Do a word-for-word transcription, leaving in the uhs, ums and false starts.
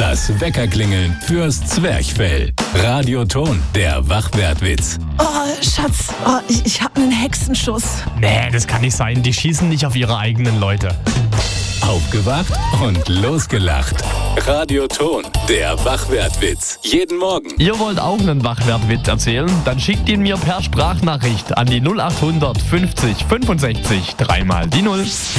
Das Weckerklingeln fürs Zwerchfell. Radioton, der Wachwertwitz. Oh, Schatz, oh, ich, ich hab einen Hexenschuss. Nee, das kann nicht sein. Die schießen nicht auf ihre eigenen Leute. Aufgewacht und losgelacht. Radioton, der Wachwertwitz. Jeden Morgen. Ihr wollt auch einen Wachwertwitz erzählen? Dann schickt ihn mir per Sprachnachricht an die null acht hundert fünfzig fünfundsechzig dreimal die Null.